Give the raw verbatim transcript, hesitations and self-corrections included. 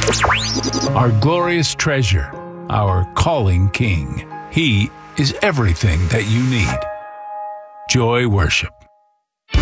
Our glorious treasure, our calling King. He is everything that you need. Joy Worship.